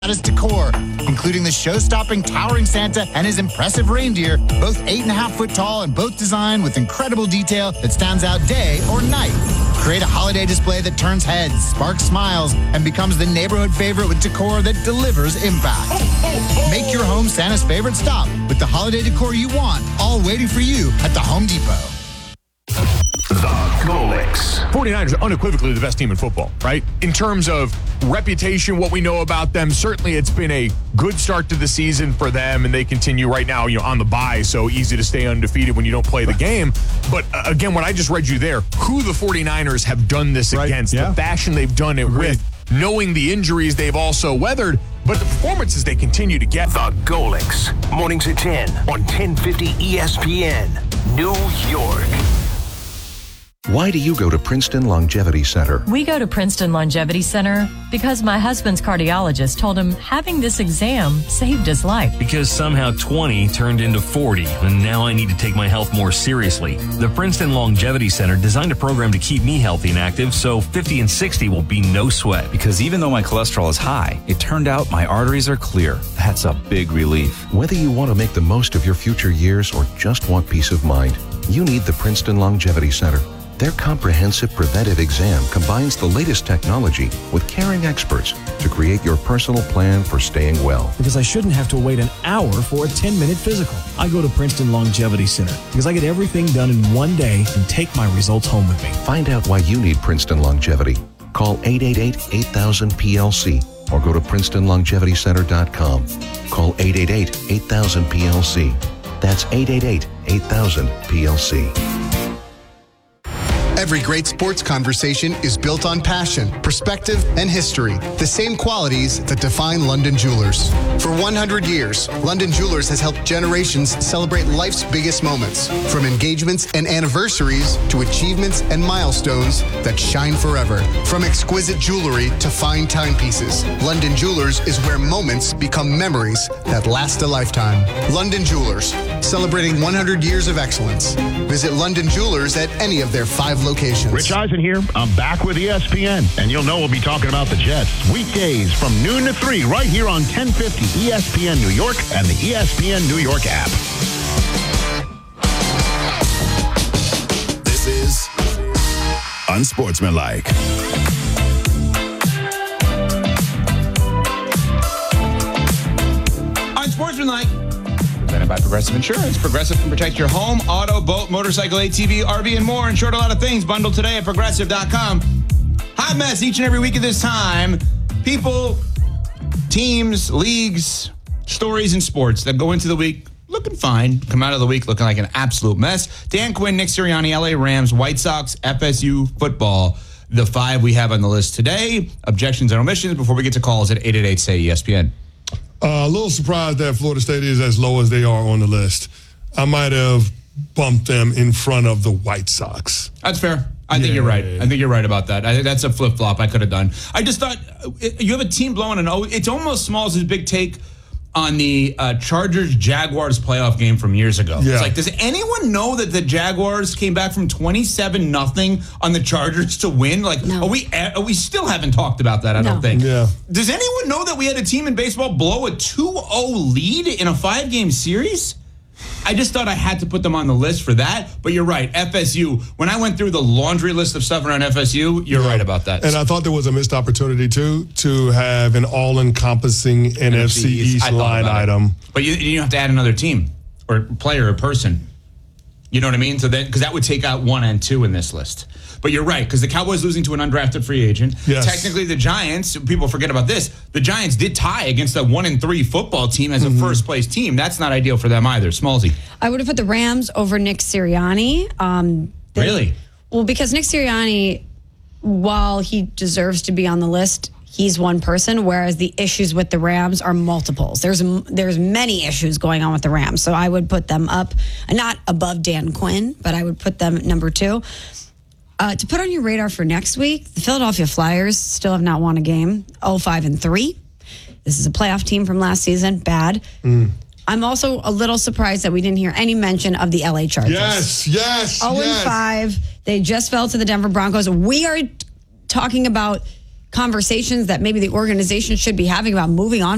decor, including the show-stopping towering Santa and his impressive reindeer, both 8.5-foot tall and both designed with incredible detail that stands out day or night. Create a holiday display that turns heads, sparks smiles, and becomes the neighborhood favorite with decor that delivers impact. Make your home Santa's favorite stop with the holiday decor you want, all waiting for you at the Home Depot. The Golics. 49ers are unequivocally the best team in football, right? In terms of reputation, what we know about them, certainly it's been a good start to the season for them, and they continue right now, on the bye, so easy to stay undefeated when you don't play the game. But again, what I just read you there, who the 49ers have done this against, the fashion they've done it with, knowing the injuries they've also weathered, but the performances they continue to get. The Golics. Mornings at 10 on 1050 ESPN, New York. Why do you go to Princeton Longevity Center? We go to Princeton Longevity Center because my husband's cardiologist told him having this exam saved his life. Because somehow 20 turned into 40, and now I need to take my health more seriously. The Princeton Longevity Center designed a program to keep me healthy and active, so 50 and 60 will be no sweat. Because even though my cholesterol is high, it turned out my arteries are clear. That's a big relief. Whether you want to make the most of your future years or just want peace of mind, you need the Princeton Longevity Center. Their comprehensive preventive exam combines the latest technology with caring experts to create your personal plan for staying well. Because I shouldn't have to wait an hour for a 10-minute physical. I go to Princeton Longevity Center because I get everything done in one day and take my results home with me. Find out why you need Princeton Longevity. Call 888-8000-PLC or go to PrincetonLongevityCenter.com. Call 888-8000-PLC. That's 888-8000-PLC. Every great sports conversation is built on passion, perspective, and history, the same qualities that define London Jewelers. For 100 years, London Jewelers has helped generations celebrate life's biggest moments, from engagements and anniversaries to achievements and milestones that shine forever. From exquisite jewelry to fine timepieces, London Jewelers is where moments become memories that last a lifetime. London Jewelers, celebrating 100 years of excellence. Visit London Jewelers at any of their 5 locations. Rich Eisen here. I'm back with ESPN, and you'll know we'll be talking about the Jets weekdays from noon to 3 right here on 1050 ESPN New York and the ESPN New York app. This is Unsportsmanlike. Unsportsmanlike. Presented by Progressive Insurance. Progressive can protect your home, auto, boat, motorcycle, ATV, RV, and more. Insured a lot of things. Bundle today at Progressive.com. Hot mess each and every week at this time. People, teams, leagues, stories, and sports that go into the week looking fine, come out of the week looking like an absolute mess. Dan Quinn, Nick Sirianni, LA Rams, White Sox, FSU football. The 5 we have on the list today. Objections and omissions before we get to calls at 888-SAY-ESPN. A little surprised that Florida State is as low as they are on the list. I might have bumped them in front of the White Sox. That's fair. I think you're right. I think you're right about that. I think that's a flip-flop I could have done. I just thought, you have a team blowing an O. It's almost small as his big take on the Chargers-Jaguars playoff game from years ago. Yeah. It's like, does anyone know that the Jaguars came back from 27-0 on the Chargers to win? Like, no. we still haven't talked about that, I don't think. Yeah. Does anyone know that we had a team in baseball blow a 2-0 lead in a 5-game series? I just thought I had to put them on the list for that. But you're right. FSU, when I went through the laundry list of stuff around FSU, you're right about that. And I thought there was a missed opportunity, too, to have an all-encompassing NFC East line item. But you have to add another team or player or person. You know what I mean? So then, because that would take out 1 and 2 in this list. But you're right, because the Cowboys losing to an undrafted free agent. Yes. Technically, the Giants, people forget about this, the Giants did tie against a 1-3 football team as a first-place team. That's not ideal for them either. Smallsy. I would have put the Rams over Nick Sirianni. Really? Well, because Nick Sirianni, while he deserves to be on the list, he's one person, whereas the issues with the Rams are multiples. There's many issues going on with the Rams. So I would put them up, not above Dan Quinn, but I would put them at number 2. To put on your radar for next week, the Philadelphia Flyers still have not won a game, 5-3. This is a playoff team from last season, bad. I'm also a little surprised that we didn't hear any mention of the LA Chargers. Yes. 0-5. They just fell to the Denver Broncos. We are talking about conversations that maybe the organization should be having about moving on